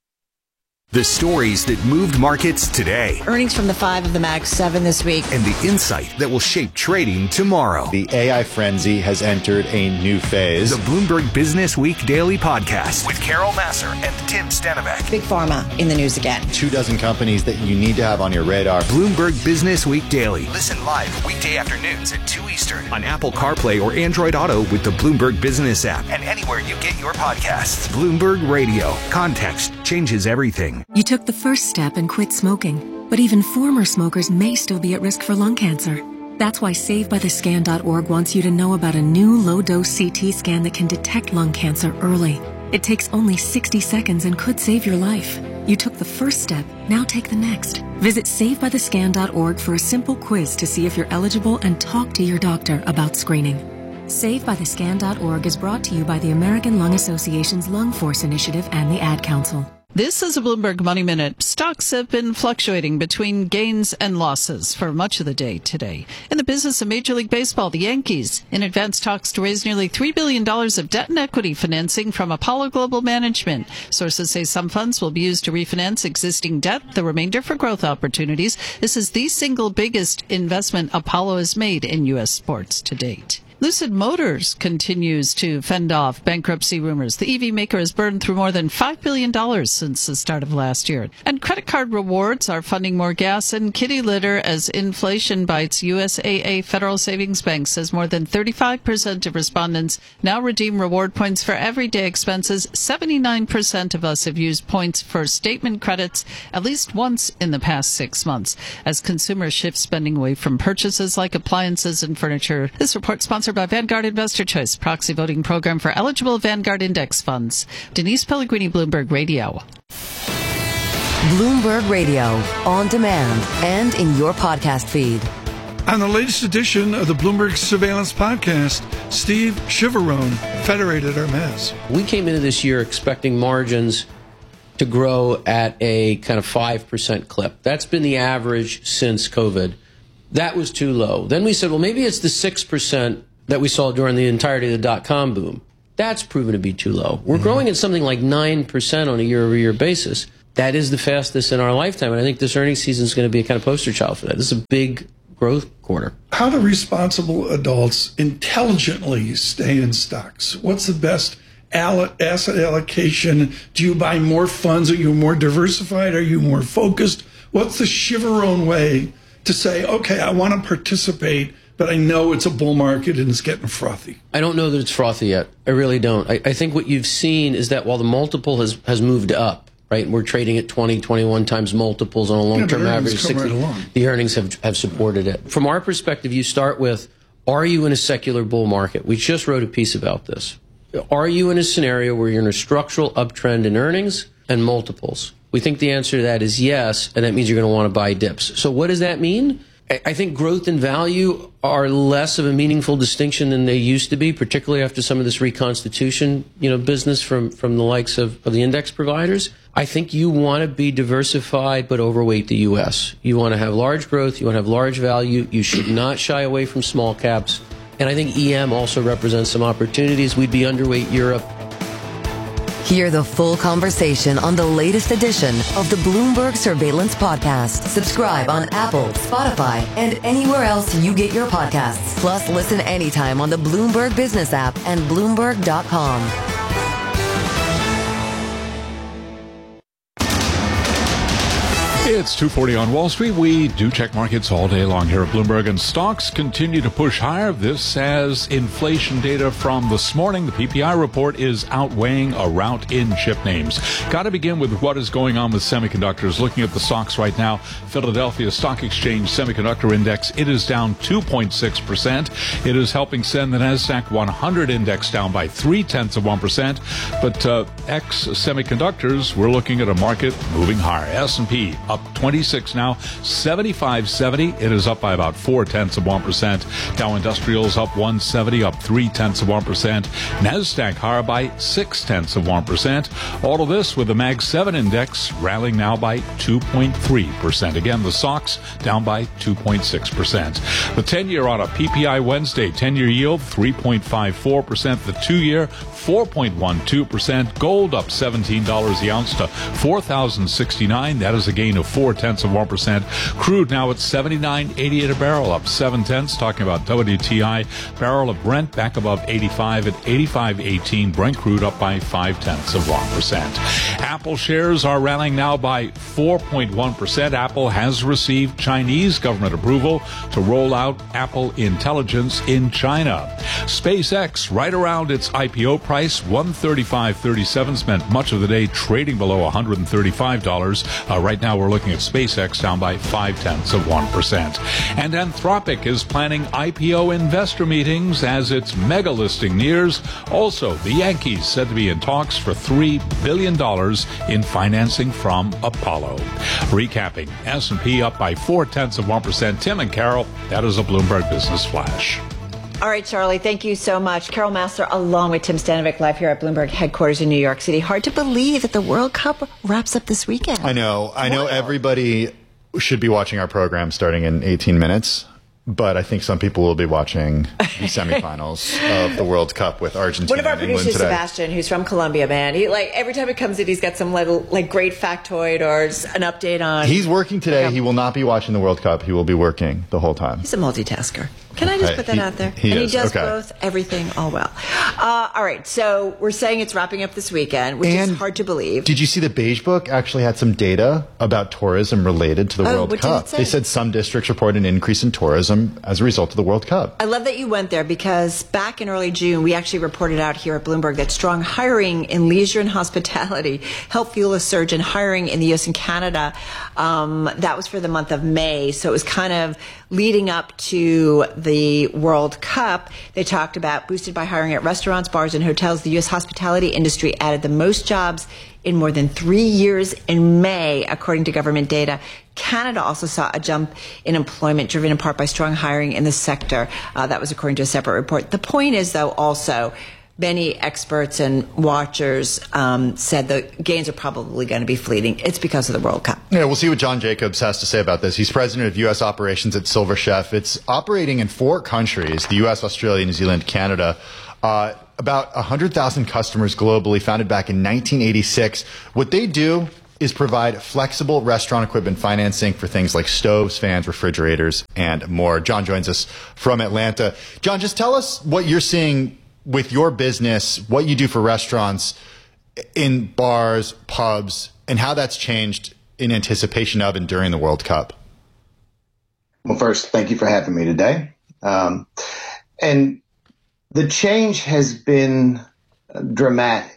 The stories that moved markets today. Earnings from the five of the Mag seven this week. And the insight that will shape trading tomorrow. The A I frenzy has entered a new phase. The Bloomberg Business Week Daily Podcast with Carol Massar and Tim Stenivek. Big Pharma in the news again. Two dozen companies that you need to have on your radar. Bloomberg Business Week Daily. Listen live weekday afternoons at two Eastern on Apple CarPlay or Android Auto with the Bloomberg Business app and anywhere you get your podcasts. Bloomberg Radio. Context changes everything. You took the first step and quit smoking, but even former smokers may still be at risk for lung cancer. That's why Save By The Scan dot org wants you to know about a new low-dose C T scan that can detect lung cancer early. It takes only sixty seconds and could save your life. You took the first step, now take the next. Visit save by the scan dot org for a simple quiz to see if you're eligible and talk to your doctor about screening. save by the scan dot org is brought to you by the American Lung Association's Lung Force Initiative and the Ad Council. This is a Bloomberg Money Minute. Stocks have been fluctuating between gains and losses for much of the day today. In the business of Major League Baseball, the Yankees in advanced talks to raise nearly three billion dollars of debt and equity financing from Apollo Global Management. Sources say some funds will be used to refinance existing debt, the remainder for growth opportunities. This is the single biggest investment Apollo has made in U S sports to date. Lucid Motors continues to fend off bankruptcy rumors. The E V maker has burned through more than five billion dollars since the start of last year. And credit card rewards are funding more gas and kitty litter as inflation bites. U S A A Federal Savings Bank says more than thirty-five percent of respondents now redeem reward points for everyday expenses. seventy-nine percent of us have used points for statement credits at least once in the past six months as consumers shift spending away from purchases like appliances and furniture. This report sponsored by Vanguard Investor Choice, proxy voting program for eligible Vanguard index funds. Denise Pellegrini, Bloomberg Radio. Bloomberg Radio, on demand and in your podcast feed. On the latest edition of the Bloomberg Surveillance Podcast, Steve Chiavarone, Federated Hermes. We came into this year expecting margins to grow at a kind of five percent clip. That's been the average since COVID. That was too low. Then we said, well, maybe it's the six percent that we saw during the entirety of the dot-com boom. That's proven to be too low. We're mm-hmm. growing at something like nine percent on a year-over-year basis. That is the fastest in our lifetime, and I think this earnings season is going to be a kind of poster child for that. This is a big growth quarter. How do responsible adults intelligently stay in stocks? What's the best asset allocation? Do you buy more funds? Are you more diversified? Are you more focused? What's the Chiavarone way to say, okay, I want to participate, but I know it's a bull market and it's getting frothy? I don't know that it's frothy yet. I really don't. I, I think what you've seen is that while the multiple has, has moved up, right, we're trading at twenty, twenty-one times multiples on a long-term yeah, average. sixty, right the earnings have, have supported it. From our perspective, you start with, are you in a secular bull market? We just wrote a piece about this. Are you in a scenario where you're in a structural uptrend in earnings and multiples? We think the answer to that is yes, and that means you're going to want to buy dips. So what does that mean? I think growth and value are less of a meaningful distinction than they used to be, particularly after some of this reconstitution, you know, business from, from the likes of, of the index providers. I think you want to be diversified but overweight the U S. You want to have large growth. You want to have large value. You should not shy away from small caps. And I think E M also represents some opportunities. We'd be underweight Europe. Hear the full conversation on the latest edition of the Bloomberg Surveillance Podcast. Subscribe on Apple, Spotify, and anywhere else you get your podcasts. Plus, listen anytime on the Bloomberg Business app and Bloomberg dot com. It's two forty on Wall Street. We do check markets all day long here at Bloomberg, and stocks continue to push higher. This as inflation data from this morning. The P P I report is outweighing a rout in chip names. Got to begin with what is going on with semiconductors. Looking at the stocks right now, Philadelphia Stock Exchange Semiconductor Index, it is down two point six percent. It is helping send the NASDAQ one hundred index down by three-tenths of one percent. But uh, ex-semiconductors, we're looking at a market moving higher. S and P up twenty-six now, seventy-five seventy. It is up by about four-tenths of one percent. Dow Industrials up one seventy, up three-tenths of one percent. NASDAQ higher by six-tenths of one percent. All of this with the Mag seven index rallying now by two point three percent. Again, the S O X down by two point six percent. The ten-year on a P P I Wednesday, ten-year yield three point five four percent. The two-year four point one two percent. Gold up seventeen dollars the ounce to four thousand sixty-nine. That is a gain of four-tenths of one percent. Crude now at seventy-nine eighty-eight a barrel, up seven-tenths. Talking about W T I. Barrel of Brent back above eighty-five at eighty-five eighteen. Brent crude up by five-tenths of one percent. Apple shares are rallying now by four point one percent. Apple has received Chinese government approval to roll out Apple Intelligence in China. SpaceX right around its I P O price, one thirty-five thirty-seven, spent much of the day trading below one hundred thirty-five dollars. Uh, right now we're looking at SpaceX down by five-tenths of one percent. And Anthropic is planning I P O investor meetings as its mega listing nears. Also, the Yankees said to be in talks for three billion dollars in financing from Apollo. Recapping, S and P up by four-tenths of one percent. Tim and Carol, that is a Bloomberg Business Flash. All right, Charlie, thank you so much. Carol Master along with Tim Stanovic live here at Bloomberg headquarters in New York City. Hard to believe that the World Cup wraps up this weekend. I know. I know everybody should be watching our program starting in eighteen minutes. But I think some people will be watching the semifinals of the World Cup with Argentina One of our and England producers, today. Sebastian, who's from Colombia, man, he like every time he comes in, he's got some little like great factoid or an update on. He's working today. He will not be watching the World Cup. He will be working the whole time. He's a multitasker. Can I just Okay, put that he- out there? he and is. he does Okay. both, everything, all well. Uh, all right, so we're saying it's wrapping up this weekend, which And is hard to believe. Did you see the Beige Book actually had some data about tourism related to the Oh, World what did Cup? it say? They said some districts report an increase in tourism as a result of the World Cup. I love that you went there because back in early June, we actually reported out here at Bloomberg that strong hiring in leisure and hospitality helped fuel a surge in hiring in the U S and Canada. Um, that was for the month of May. So it was kind of leading up to the World Cup. They talked about boosted by hiring at restaurants, bars, and hotels. The U S hospitality industry added the most jobs in more than three years in May, according to government data. Canada also saw a jump in employment, driven in part by strong hiring in the sector. Uh, that was according to a separate report. The point is, though, also, many experts and watchers um, said the gains are probably going to be fleeting. It's because of the World Cup. Yeah, we'll see what John Jacobs has to say about this. He's president of U S operations at Silver Chef. It's operating in four countries, the U S, Australia, New Zealand, Canada. Uh, about one hundred thousand customers globally, founded back in nineteen eighty-six. What they do is provide flexible restaurant equipment financing for things like stoves, fans, refrigerators, and more. John joins us from Atlanta. John, just tell us what you're seeing with your business, what you do for restaurants in bars, pubs, and how that's changed in anticipation of and during the World Cup. Well, first, thank you for having me today. Um, and the change has been dramatic.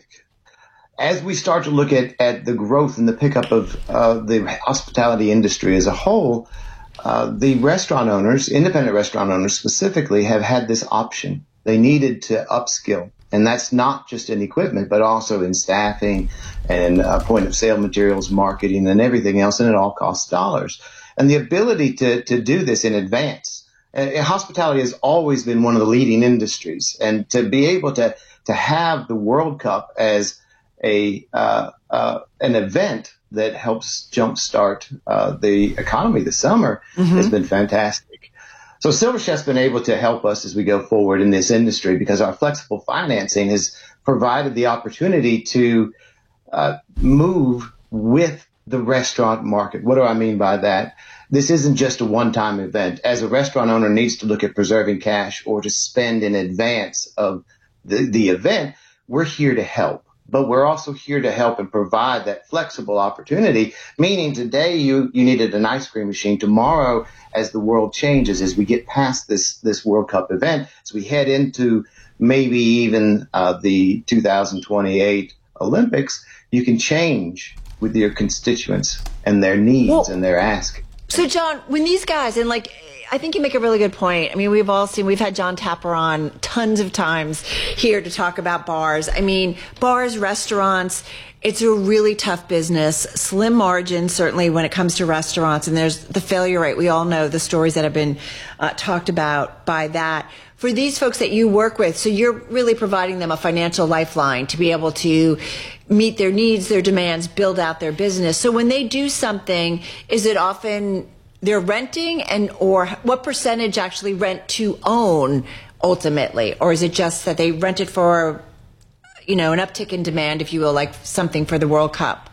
As we start to look at, at the growth and the pickup of uh, the hospitality industry as a whole, uh, the restaurant owners, independent restaurant owners specifically, have had this option. They needed to upskill. And that's not just in equipment, but also in staffing and uh, point of sale materials, marketing, and everything else. And it all costs dollars. And the ability to, to do this in advance. Uh, hospitality has always been one of the leading industries. And to be able to, to have the World Cup as a uh, uh, an event that helps jumpstart uh, the economy this summer mm-hmm. has been fantastic. So Silver Chef's been able to help us as we go forward in this industry because our flexible financing has provided the opportunity to uh, move with the restaurant market. What do I mean by that? This isn't just a one-time event. As a restaurant owner needs to look at preserving cash or to spend in advance of the, the event, we're here to help. But we're also here to help and provide that flexible opportunity, meaning today you, you needed an ice cream machine. Tomorrow, as the world changes, as we get past this, this World Cup event, as we head into maybe even uh, the two thousand twenty-eight Olympics, you can change with your constituents and their needs well, and their ask. So, John, when these guys, and like, I think you make a really good point. I mean, we've all seen, we've had John Tapper on tons of times here to talk about bars. I mean, bars, restaurants, it's a really tough business. Slim margins, certainly when it comes to restaurants. And there's the failure rate. We all know the stories that have been uh, talked about by that. For these folks that you work with, so you're really providing them a financial lifeline to be able to meet their needs, their demands, build out their business. So when they do something, is it often they're renting, and or what percentage actually rent to own ultimately? Or is it just that they rent it for, you know, an uptick in demand, if you will, like something for the World Cup?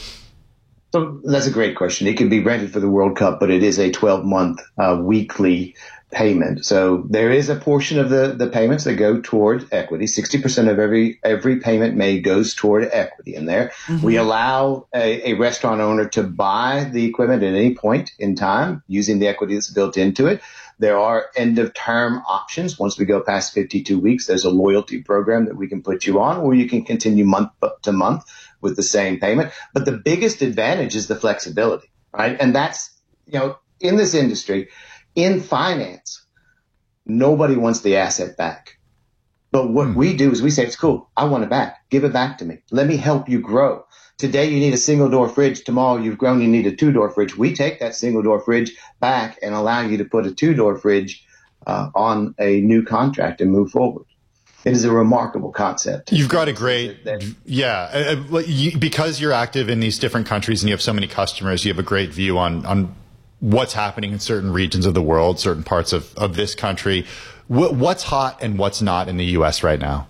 So that's a great question. It can be rented for the World Cup, but it is a twelve-month uh, weekly payment. So there is a portion of the, the payments that go toward equity. sixty percent of every every payment made goes toward equity in there. Mm-hmm. We allow a, a restaurant owner to buy the equipment at any point in time using the equity that's built into it. There are end-of-term options. Once we go past fifty-two weeks, there's a loyalty program that we can put you on, or you can continue month to month with the same payment. But the biggest advantage is the flexibility. right? And that's, you know, in this industry, in finance, nobody wants the asset back. But what we do is we say, it's cool. I want it back. Give it back to me. Let me help you grow. Today you need a single door fridge. Tomorrow you've grown, you need a two door fridge. We take that single door fridge back and allow you to put a two door fridge uh, on a new contract and move forward. It is a remarkable concept. You've got a great, yeah, uh, you, because you're active in these different countries and you have so many customers, you have a great view on, on what's happening in certain regions of the world, certain parts of, of this country. W- what's hot and what's not in the U S right now?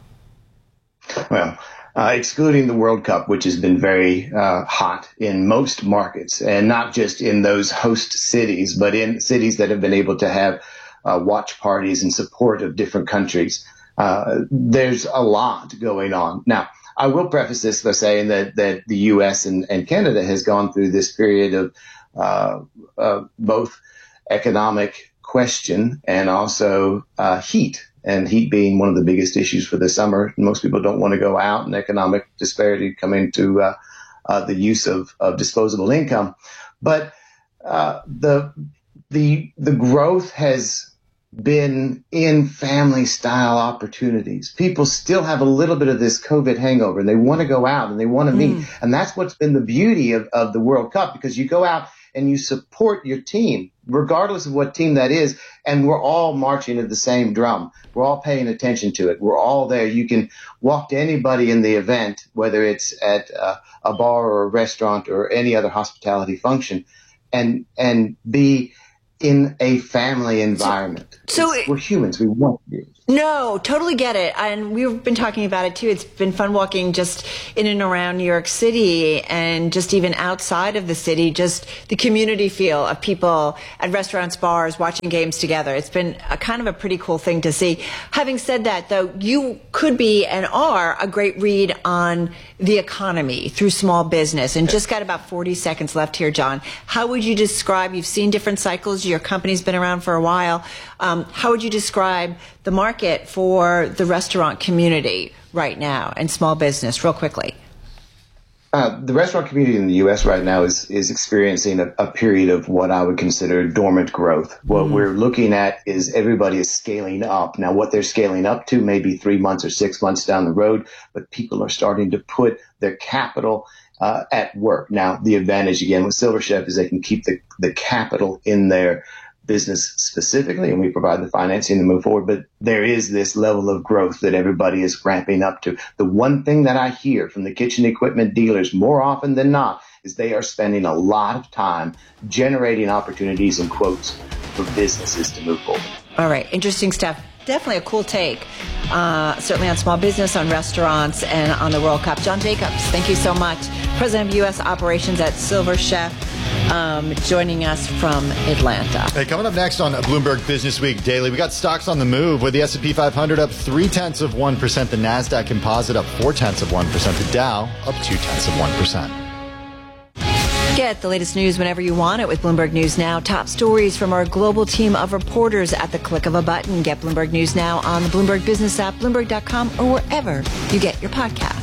Well, uh, excluding the World Cup, which has been very uh, hot in most markets, and not just in those host cities, but in cities that have been able to have uh, watch parties in support of different countries. Uh, there's a lot going on. Now, I will preface this by saying that, that the U S and, and Canada has gone through this period of uh, uh, both economic question and also uh, heat, and heat being one of the biggest issues for the summer. Most people don't want to go out, and economic disparity coming to uh, uh, the use of, of disposable income. But uh, the the the growth has been in family style opportunities. People still have a little bit of this COVID hangover, and they want to go out and they want to meet. Mm. And that's what's been the beauty of, of the World Cup, because you go out and you support your team, regardless of what team that is. And we're all marching to the same drum. We're all paying attention to it. We're all there. You can walk to anybody in the event, whether it's at uh, a bar or a restaurant or any other hospitality function, and, and be in a family environment. So, so we're humans. We want to be. No, totally get it. And we've been talking about it too. It's been fun walking just in and around New York City, and just even outside of the city, just the community feel of people at restaurants, bars, watching games together. It's been a kind of a pretty cool thing to see. Having said that, though, you could be and are a great read on the economy through small business. And just got about forty seconds left here, John. How would you describe, you've seen different cycles, your company's been around for a while. Um, how would you describe the market for the restaurant community right now and small business, real quickly? Uh, the restaurant community in the U S right now is is experiencing a, a period of what I would consider dormant growth. What mm. we're looking at is everybody is scaling up. Now, what they're scaling up to may be three months or six months down the road, but people are starting to put their capital uh, at work. Now, the advantage, again, with Silver Chef is they can keep the, the capital in their business specifically, and we provide the financing to move forward. But there is this level of growth that everybody is ramping up to. The one thing that I hear from the kitchen equipment dealers more often than not is they are spending a lot of time generating opportunities and quotes for businesses to move forward. All right. Interesting stuff. Definitely a cool take, uh, certainly on small business, on restaurants, and on the World Cup. John Jacobs, thank you so much. President of U S Operations at Silver Chef, um, joining us from Atlanta. Hey, coming up next on Bloomberg Business Week Daily, we got stocks on the move with the S and P five hundred up three-tenths of one percent, the NASDAQ Composite up four-tenths of one percent, the Dow up two-tenths of one percent. Get the latest news whenever you want it with Bloomberg News Now. Top stories from our global team of reporters at the click of a button. Get Bloomberg News Now on the Bloomberg Business app, Bloomberg dot com, or wherever you get your podcasts.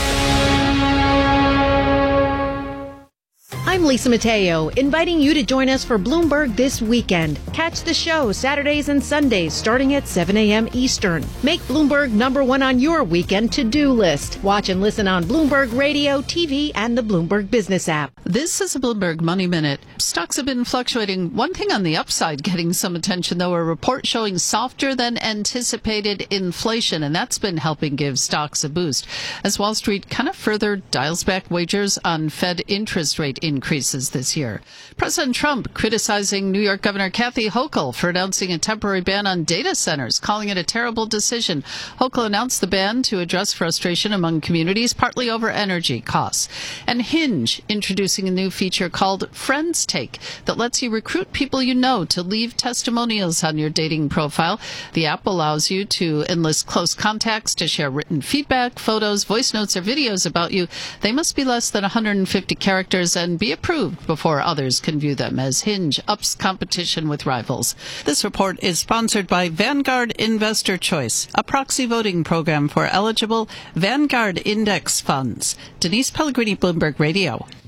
I'm Lisa Mateo, inviting you to join us for Bloomberg This Weekend. Catch the show Saturdays and Sundays starting at seven a.m. Eastern. Make Bloomberg number one on your weekend to-do list. Watch and listen on Bloomberg Radio, T V, and the Bloomberg Business app. This is a Bloomberg Money Minute. Stocks have been fluctuating. One thing on the upside getting some attention, though, a report showing softer than anticipated inflation, and that's been helping give stocks a boost as Wall Street kind of further dials back wagers on Fed interest rate increases this year. President Trump criticizing New York Governor Kathy Hochul for announcing a temporary ban on data centers, calling it a terrible decision. Hochul announced the ban to address frustration among communities, partly over energy costs. And Hinge introducing a new feature called Friends Take that lets you recruit people you know to leave testimonials on your dating profile. The app allows you to enlist close contacts to share written feedback, photos, voice notes, or videos about you. They must be less than one hundred fifty characters and be approved before others can view them, as Hinge ups competition with rivals. This report is sponsored by Vanguard Investor Choice, a proxy voting program for eligible Vanguard index funds. Denise Pellegrini, Bloomberg Radio.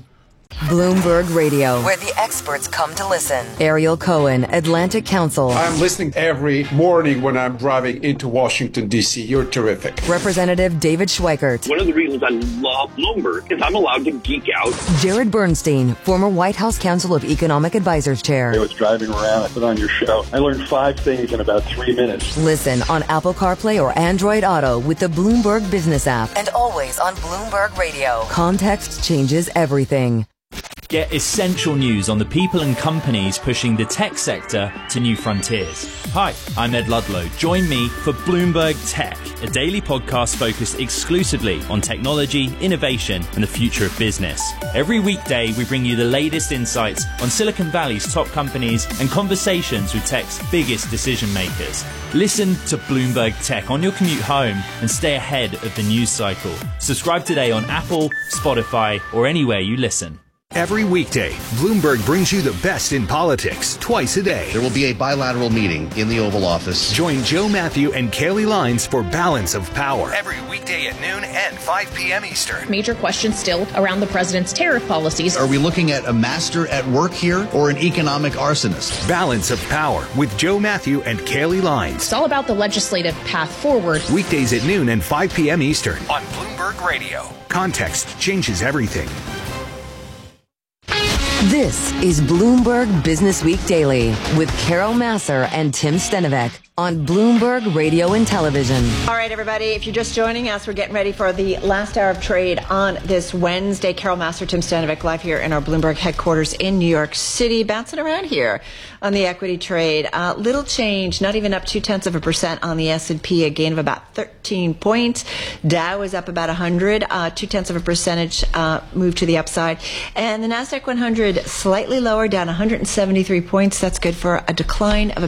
Bloomberg Radio, where the experts come to listen. Ariel Cohen, Atlantic Council. I'm listening every morning when I'm driving into Washington, D C. You're terrific. Representative David Schweikert. One of the reasons I love Bloomberg is I'm allowed to geek out. Jared Bernstein, former White House Council of Economic Advisors Chair. I was driving around, I put on your show. I learned five things in about three minutes. Listen on Apple CarPlay or Android Auto with the Bloomberg Business app. And always on Bloomberg Radio. Context changes everything. Get essential news on the people and companies pushing the tech sector to new frontiers. Hi, I'm Ed Ludlow. Join me for Bloomberg Tech, a daily podcast focused exclusively on technology, innovation, and the future of business. Every weekday, we bring you the latest insights on Silicon Valley's top companies and conversations with tech's biggest decision makers. Listen to Bloomberg Tech on your commute home and stay ahead of the news cycle. Subscribe today on Apple, Spotify, or anywhere you listen. Every weekday, Bloomberg brings you the best in politics twice a day. There will be a bilateral meeting in the Oval Office. Join Joe Matthew and Kaylee Lines for Balance of Power. Every weekday at noon and five p.m. Eastern. Major questions still around the president's tariff policies. Are we looking at a master at work here or an economic arsonist? Balance of Power with Joe Matthew and Kaylee Lines. It's all about the legislative path forward. Weekdays at noon and five p.m. Eastern on Bloomberg Radio. Context changes everything. This is Bloomberg Business Week Daily with Carol Masser and Tim Stenovec on Bloomberg Radio and Television. All right, everybody, if you're just joining us, we're getting ready for the last hour of trade on this Wednesday. Carol Masser, Tim Stenovec, live here in our Bloomberg headquarters in New York City, bouncing around here on the equity trade. Uh, little change, not even up two-tenths of a percent on the S and P, a gain of about thirteen points. Dow is up about one hundred, uh, two-tenths of a percentage uh, move to the upside. And the NASDAQ one hundred slightly lower, down one hundred seventy-three points. That's good for a decline of